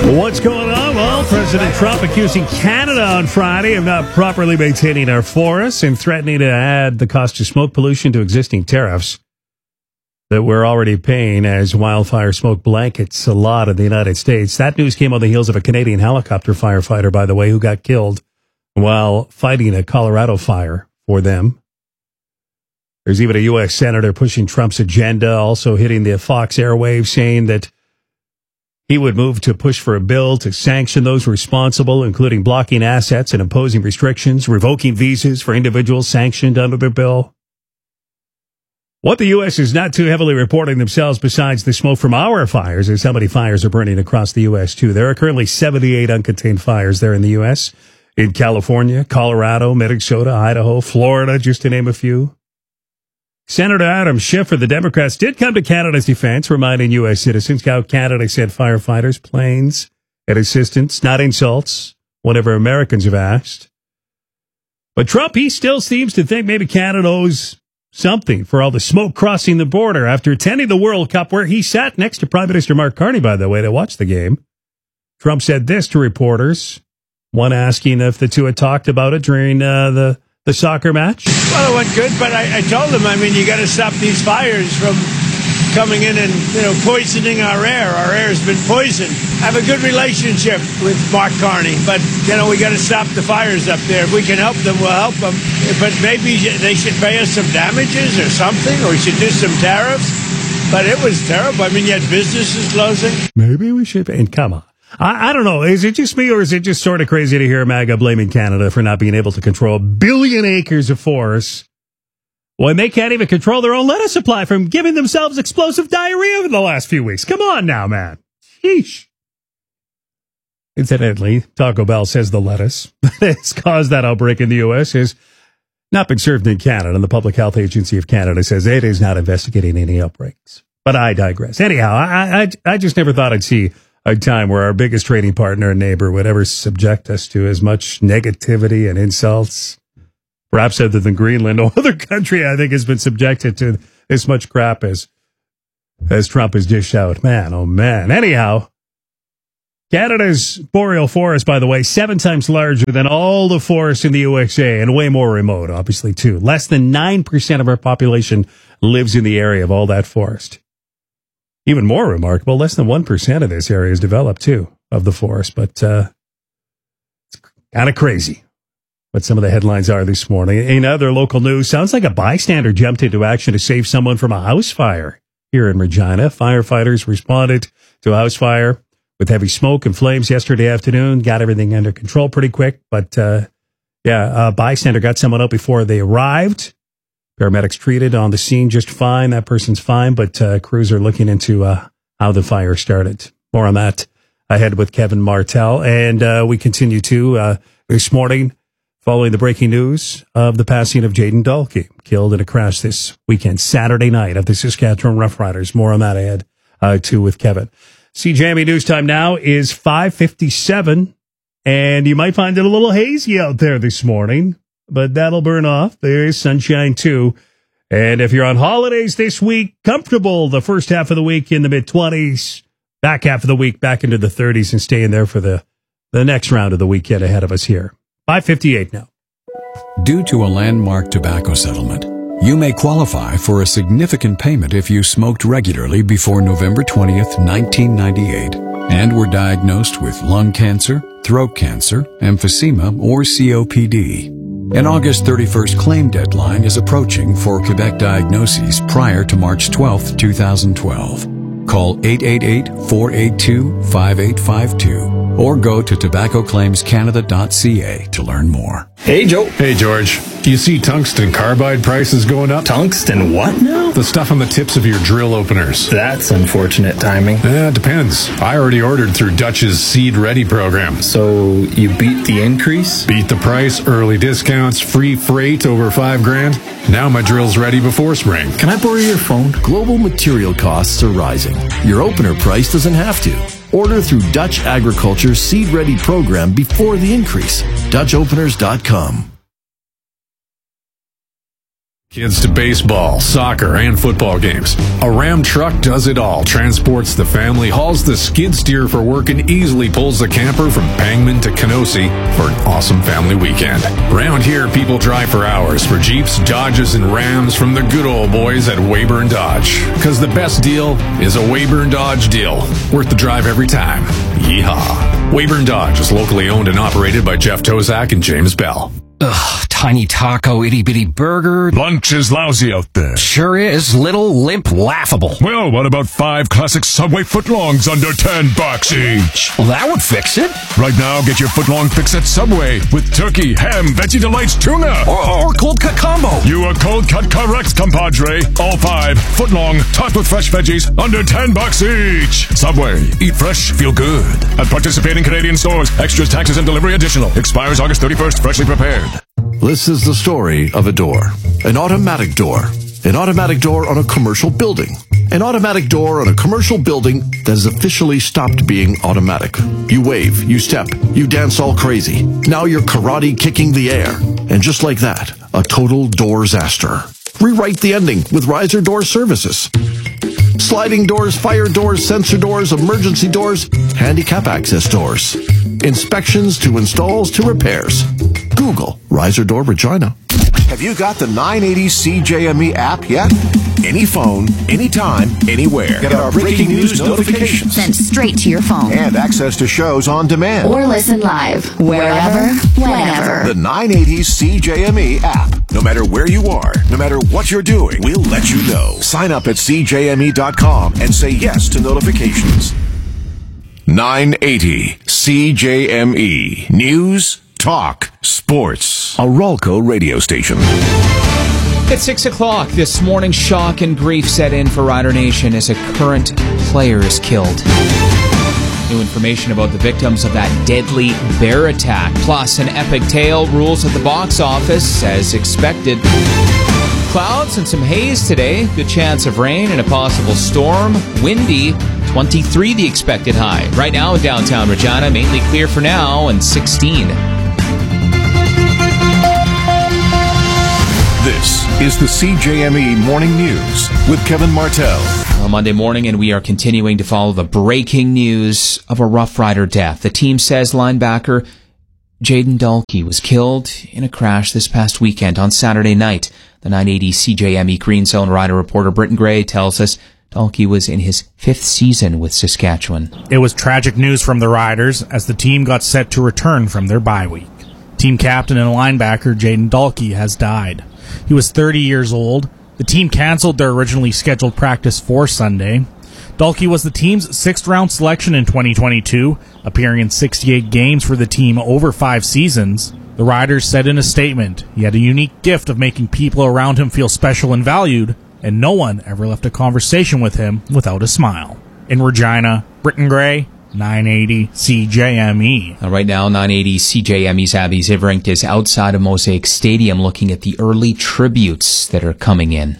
What's going on? Well, President Trump accusing Canada on Friday of not properly maintaining our forests and threatening to add the cost of smoke pollution to existing tariffs that we're already paying as wildfire smoke blankets a lot of the United States. That news came on the heels of a Canadian helicopter firefighter, by the way, who got killed while fighting a Colorado fire for them. There's even a U.S. senator pushing Trump's agenda, also hitting the Fox airwaves, saying that he would move to push for a bill to sanction those responsible, including blocking assets and imposing restrictions, revoking visas for individuals sanctioned under the bill. What the U.S. is not too heavily reporting themselves besides the smoke from our fires is how many fires are burning across the U.S., too. There are currently 78 uncontained fires there in the U.S., in California, Colorado, Minnesota, Idaho, Florida, just to name a few. Senator Adam Schiff of the Democrats did come to Canada's defense, reminding U.S. citizens how Canada sent firefighters, planes, and assistance, not insults, whatever Americans have asked. But Trump, he still seems to think maybe Canada owes something for all the smoke crossing the border after attending the World Cup, where he sat next to Prime Minister Mark Carney, by the way, to watch the game. Trump said this to reporters, one asking if the two had talked about it during the soccer match. Well, it went good, but I told him, you got to stop these fires from coming in and, poisoning our air. Our air has been poisoned. I have a good relationship with Mark Carney, but, we got to stop the fires up there. If we can help them, we'll help them. But maybe they should pay us some damages or something, or we should do some tariffs. But it was terrible. You had businesses closing. Maybe we should, and come on. I don't know. Is it just me, or is it just sort of crazy to hear MAGA blaming Canada for not being able to control a billion acres of forests when they can't even control their own lettuce supply from giving themselves explosive diarrhea over the last few weeks? Come on now, man. Sheesh. Incidentally, Taco Bell says the lettuce that has caused that outbreak in the U.S. has not been served in Canada, and the Public Health Agency of Canada says it is not investigating any outbreaks. But I digress. Anyhow, I just never thought I'd see a time where our biggest trading partner and neighbor would ever subject us to as much negativity and insults, perhaps other than Greenland. No other country, I think, has been subjected to as much crap as Trump has dished out. Man, oh man. Anyhow, Canada's boreal forest, by the way, 7 times larger than all the forests in the USA and way more remote, obviously, too. Less than 9% of our population lives in the area of all that forest. Even more remarkable, less than 1% of this area is developed, too, of the forest. But it's kind of crazy what some of the headlines are this morning. In other local news, sounds like a bystander jumped into action to save someone from a house fire here in Regina. Firefighters responded to a house fire with heavy smoke and flames yesterday afternoon. Got everything under control pretty quick. But, a bystander got someone out before they arrived. Paramedics treated on the scene just fine. That person's fine, but crews are looking into how the fire started. More on that ahead with Kevin Martel. And we continue to this morning following the breaking news of the passing of Jaden Dalkey, killed in a crash this weekend, Saturday night, of the Saskatchewan Roughriders. More on that ahead, too, with Kevin. CJME News Time now is 5:57, and you might find it a little hazy out there this morning, but that'll burn off. There is sunshine, too. And if you're on holidays this week, comfortable the first half of the week in the mid-20s, back half of the week back into the 30s, and staying there for the next round of the weekend ahead of us here. 5:58 now. Due to a landmark tobacco settlement, you may qualify for a significant payment if you smoked regularly before November 20th, 1998, and were diagnosed with lung cancer, throat cancer, emphysema, or COPD. An August 31st claim deadline is approaching for Quebec diagnoses prior to March 12th, 2012. Call 888-482-5852 or go to tobaccoclaimscanada.ca to learn more. Hey, Joe. Hey, George. Do you see tungsten carbide prices going up? Tungsten what now? The stuff on the tips of your drill openers. That's unfortunate timing. It depends. I already ordered through Dutch's Seed Ready program. So you beat the increase? Beat the price, early discounts, free freight over $5,000. Now my drill's ready before spring. Can I borrow your phone? Global material costs are rising. Your opener price doesn't have to. Order through Dutch Agriculture's Seed Ready program before the increase. DutchOpeners.com. Kids to baseball, soccer, and football games. A Ram truck does it all. Transports the family, hauls the skid steer for work, and easily pulls the camper from Pangman to Kenosi for an awesome family weekend. Round here, people drive for hours for Jeeps, Dodges, and Rams from the good old boys at Weyburn Dodge. Because the best deal is a Weyburn Dodge deal. Worth the drive every time. Yeehaw. Weyburn Dodge is locally owned and operated by Jeff Tozak and James Bell. Ugh, tiny taco, itty-bitty burger. Lunch is lousy out there. Sure is. Little, limp, laughable. Well, what about 5 classic Subway footlongs under $10 each? Well, that would fix it. Right now, get your footlong fix at Subway with turkey, ham, Veggie Delights, tuna. Or cold cut combo. You are cold cut correct, compadre. All 5 footlong, topped with fresh veggies, under $10 each. Subway. Eat fresh, feel good. At participating Canadian stores. Extras, taxes, and delivery additional. Expires August 31st. Freshly prepared. This is the story of a door. An automatic door. An automatic door on a commercial building. An automatic door on a commercial building that has officially stopped being automatic. You wave, you step, you dance all crazy. Now you're karate kicking the air. And just like that, a total door-zaster. Rewrite the ending with Riser Door Services. Sliding doors, fire doors, sensor doors, emergency doors, handicap access doors. Inspections to installs to repairs. Google Riser Door Regina. Have you got the 980 CJME app yet? Any phone, anytime, anywhere. Get our breaking news notifications sent straight to your phone. And access to shows on demand. Or listen live, wherever, whenever. The 980 CJME app. No matter where you are, no matter what you're doing, we'll let you know. Sign up at CJME.com and say yes to notifications. 980 CJME. News, talk, sports. A Rolco radio station. At 6 o'clock this morning, shock and grief set in for Rider Nation as a current player is killed. New information about the victims of that deadly bear attack, plus an epic tale rules at the box office as expected. Clouds and some haze today, good chance of rain and a possible storm. Windy, 23 the expected high. Right now in downtown Regina, mainly clear for now and 16. This is the CJME Morning News with Kevin Martell. On Monday morning, and we are continuing to follow the breaking news of a Rough Rider death. The team says linebacker Jayden Dalkey was killed in a crash this past weekend on Saturday night. The 980 CJME Green Zone Rider reporter Britton Gray tells us Dalkey was in his 5th season with Saskatchewan. It was tragic news from the Riders as the team got set to return from their bye week. Team captain and linebacker Jayden Dalkey has died. He was 30 years old. The team canceled their originally scheduled practice for Sunday. Dalkey was the team's 6th-round selection in 2022, appearing in 68 games for the team over 5 seasons. The Riders said in a statement, he had a unique gift of making people around him feel special and valued, and no one ever left a conversation with him without a smile. In Regina, Britton Gray, 980 CJME. Right now, 980 CJME's Abby Zivrink is outside of Mosaic Stadium looking at the early tributes that are coming in.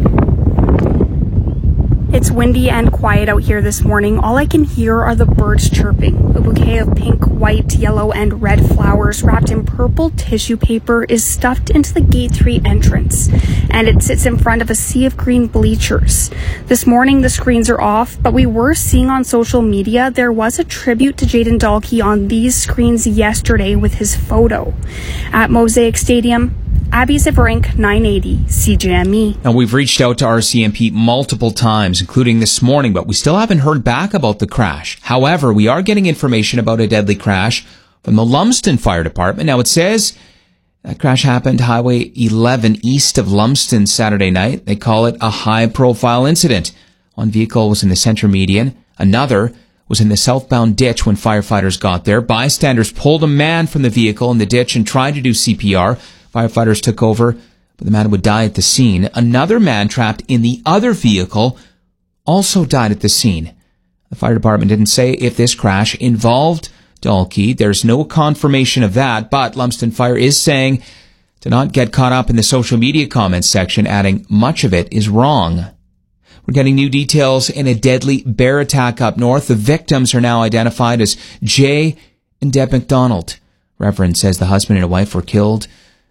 It's windy and quiet out here this morning. All I can hear are the birds chirping. A bouquet of pink, white, yellow, and red flowers wrapped in purple tissue paper is stuffed into the Gate 3 entrance, and it sits in front of a sea of green bleachers. This morning, the screens are off, but we were seeing on social media there was a tribute to Jayden Dalkey on these screens yesterday with his photo. At Mosaic Stadium, Abby Zivrink, 980 CJME. Now, we've reached out to RCMP multiple times, including this morning, but we still haven't heard back about the crash. However, we are getting information about a deadly crash from the Lumsden Fire Department. Now, it says that crash happened Highway 11 east of Lumsden Saturday night. They call it a high-profile incident. One vehicle was in the center median. Another was in the southbound ditch when firefighters got there. Bystanders pulled a man from the vehicle in the ditch and tried to do CPR. Firefighters took over, but the man would die at the scene. Another man trapped in the other vehicle also died at the scene. The fire department didn't say if this crash involved Dalkey. There's no confirmation of that, but Lumsden Fire is saying to not get caught up in the social media comments section, adding much of it is wrong. We're getting new details in a deadly bear attack up north. The victims are now identified as Jay and Deb McDonald. Reverend says the husband and wife were killed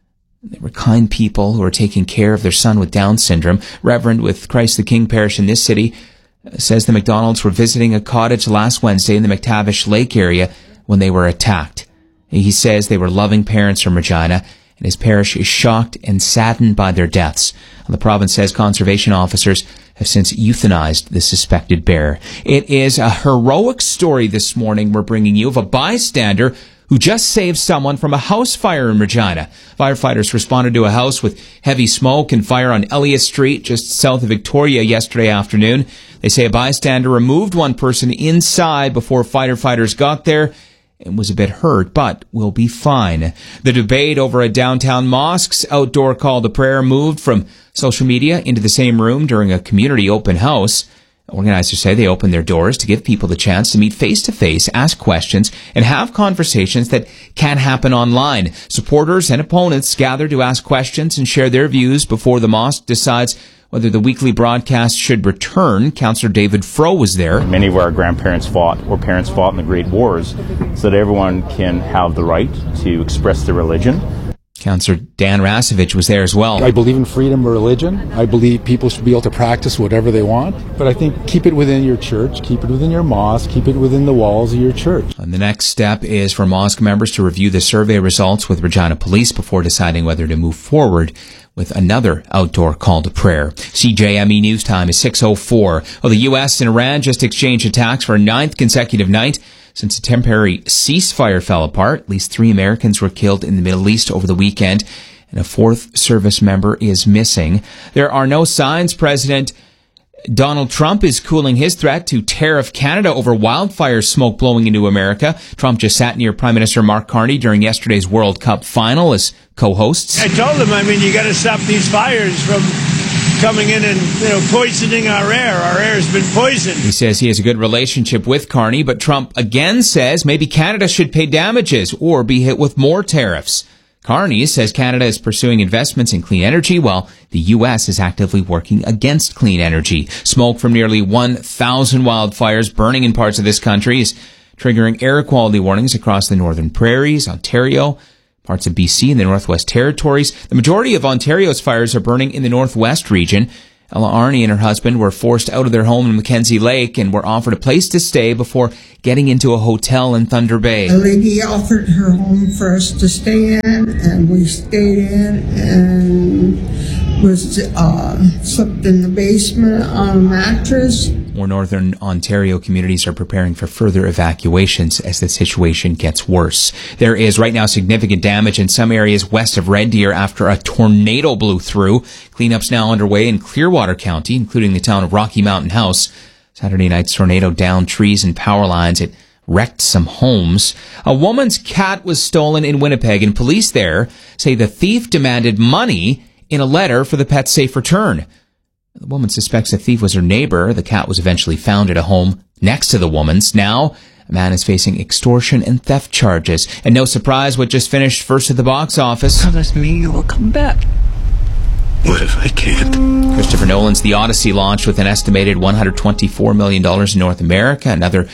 They were kind people who were taking care of their son with Down syndrome. Reverend with Christ the King Parish in this city says the McDonalds were visiting a cottage last Wednesday in the McTavish Lake area when they were attacked. He says they were loving parents from Regina, and his parish is shocked and saddened by their deaths. The province says conservation officers have since euthanized the suspected bear. It is a heroic story this morning we're bringing you of a bystander who just saved someone from a house fire in Regina. Firefighters responded to a house with heavy smoke and fire on Elliott Street, just south of Victoria, yesterday afternoon. They say a bystander removed one person inside before firefighters got there and was a bit hurt, but will be fine. The debate over a downtown mosque's outdoor call to prayer moved from social media into the same room during a community open house. Organizers say they opened their doors to give people the chance to meet face-to-face, ask questions, and have conversations that can't happen online. Supporters and opponents gather to ask questions and share their views before the mosque decides whether the weekly broadcast should return. Councillor David Froh was there. Many of our grandparents fought, or parents fought in the Great Wars, so that everyone can have the right to express their religion. Councillor Dan Rasevich was there as well. I believe in freedom of religion. I believe people should be able to practice whatever they want. But I think keep it within your church, keep it within your mosque, keep it within the walls of your church. And the next step is for mosque members to review the survey results with Regina Police before deciding whether to move forward with another outdoor call to prayer. CJME News Time is 6:04. Well, the U.S. and Iran just exchanged attacks for a 9th consecutive night since a temporary ceasefire fell apart. At least 3 Americans were killed in the Middle East over the weekend, and a 4th service member is missing. There are no signs President Donald Trump is cooling his threat to tariff Canada over wildfire smoke blowing into America. Trump just sat near Prime Minister Mark Carney during yesterday's World Cup final as co-hosts. I told him, you got to stop these fires from coming in and, poisoning our air. Our air's been poisoned. He says he has a good relationship with Carney, but Trump again says maybe Canada should pay damages or be hit with more tariffs. Carney says Canada is pursuing investments in clean energy while the U.S. is actively working against clean energy. Smoke from nearly 1,000 wildfires burning in parts of this country is triggering air quality warnings across the Northern Prairies, Ontario, parts of BC and the Northwest Territories. The majority of Ontario's fires are burning in the Northwest region. Ella Arney and her husband were forced out of their home in Mackenzie Lake and were offered a place to stay before getting into a hotel in Thunder Bay. A lady offered her home for us to stay in, and we stayed in and was slept in the basement on a mattress. More northern Ontario communities are preparing for further evacuations as the situation gets worse. There is right now significant damage in some areas west of Red Deer after a tornado blew through. Cleanups now underway in Clearwater County, including the town of Rocky Mountain House. Saturday night's tornado downed trees and power lines. It wrecked some homes. A woman's cat was stolen in Winnipeg, and police there say the thief demanded money in a letter for the pet's safe return. The woman suspects the thief was her neighbor. The cat was eventually found at a home next to the woman's. Now, a man is facing extortion and theft charges. And no surprise, what just finished first at the box office. Promise me you will come back. What if I can't? Christopher Nolan's The Odyssey launched with an estimated $124 million in North America, another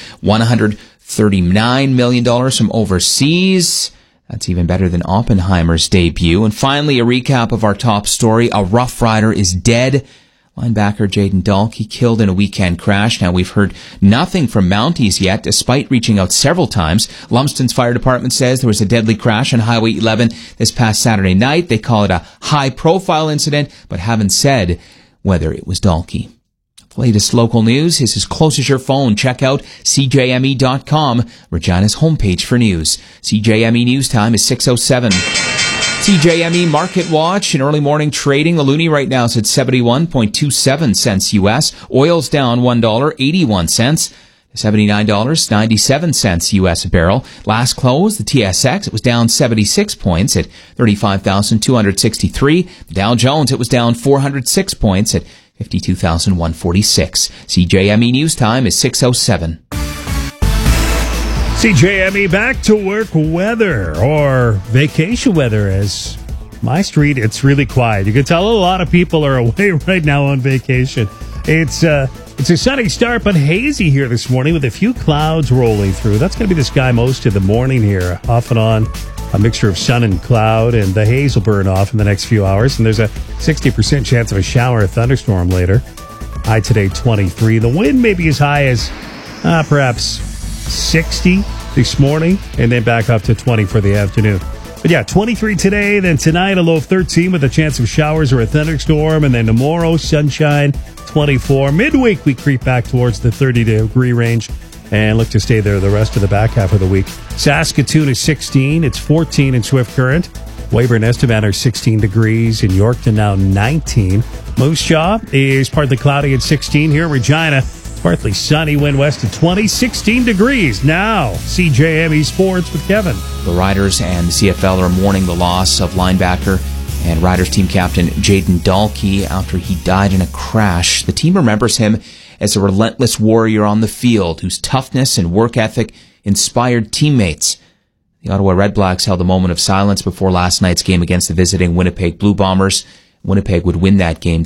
$139 million from overseas. That's even better than Oppenheimer's debut. And finally, a recap of our top story. A Rough Rider is dead. Linebacker Jayden Dalkey killed in a weekend crash. Now, we've heard nothing from Mounties yet, despite reaching out several times. Lumsden's fire department says there was a deadly crash on Highway 11 this past Saturday night. They call it a high-profile incident, but haven't said whether it was Dalkey. The latest local news is as close as your phone. Check out CJME.com, Regina's homepage for news. CJME News Time is 6:07. CJME Market Watch in early morning trading. The loonie right now is at 71.27 cents U.S. Oil's down $1.81 to $79.97 U.S. a barrel. Last close, the TSX, it was down 76 points at 35,263. The Dow Jones, it was down 406 points at 52,146. CJME News Time is 6:07. CJME back to work weather, or vacation weather, as my street, it's really quiet. You can tell a lot of people are away right now on vacation. It's a sunny start, but hazy here this morning with a few clouds rolling through. That's going to be the sky most of the morning here, off and on a mixture of sun and cloud, and the haze will burn off in the next few hours. And there's a 60% chance of a shower or thunderstorm later. High today, 23. The wind may be as high as perhaps 60 this morning, and then back up to 20 for the afternoon. But yeah, 23 today, then tonight a low of 13 with a chance of showers or a thunderstorm, and then tomorrow, sunshine, 24. Midweek, we creep back towards the 30-degree range and look to stay there the rest of the back half of the week. Saskatoon is 16. It's 14 in Swift Current. Weyburn Estevan are 16 degrees. In Yorkton now 19. Moose Jaw is partly cloudy at 16. Here in Regina, partly sunny, wind west at 20. 16 degrees. Now, CJME Sports with Kevin. The Riders and the CFL are mourning the loss of linebacker and Riders team captain Jayden Dalkey after he died in a crash. The team remembers him as a relentless warrior on the field whose toughness and work ethic inspired teammates. The Ottawa Redblacks held a moment of silence before last night's game against the visiting Winnipeg Blue Bombers. Winnipeg would win that game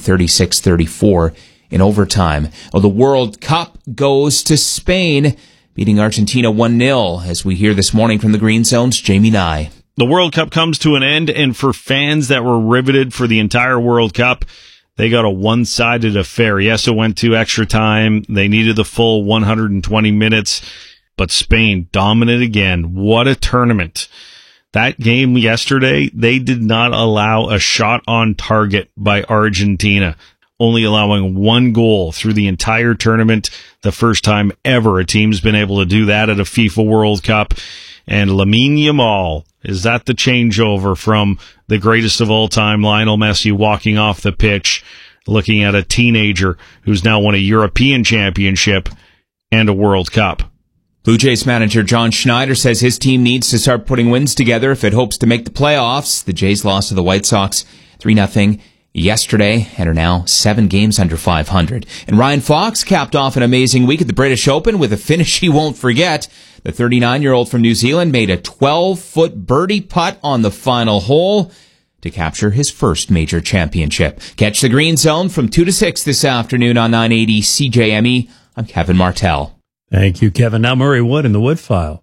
36-34 in overtime. Well, the World Cup goes to Spain, beating Argentina 1-0, as we hear this morning from the Green Zone's Jamie Nye. The World Cup comes to an end, and for fans that were riveted for the entire World Cup, they got a one-sided affair. Yes, it went to extra time. They needed the full 120 minutes, but Spain dominant again. What a tournament. That game yesterday, they did not allow a shot on target by Argentina, only allowing one goal through the entire tournament. The first time ever a team's been able to do that at a FIFA World Cup. And Lamine Yamal, is that the changeover from the greatest of all time, Lionel Messi, walking off the pitch, looking at a teenager who's now won a European championship and a World Cup? Blue Jays manager John Schneider says his team needs to start putting wins together if it hopes to make the playoffs. The Jays lost to the White Sox 3-0 yesterday and are now 7 games under 500. And Ryan Fox capped off an amazing week at the British Open with a finish he won't forget. The 39-year-old from New Zealand made a 12-foot birdie putt on the final hole to capture his first major championship. Catch the Green Zone from 2 to 6 this afternoon on 980 CJME. I'm Kevin Martell. Thank you, Kevin. Now Murray Wood in the Wood File.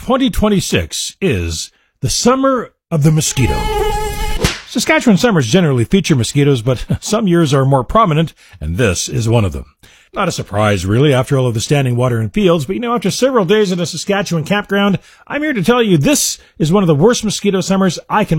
2026 is the summer of the mosquito. Saskatchewan summers generally feature mosquitoes, but some years are more prominent, and this is one of them. Not a surprise, really, after all of the standing water in fields, but after several days in a Saskatchewan campground, I'm here to tell you this is one of the worst mosquito summers I can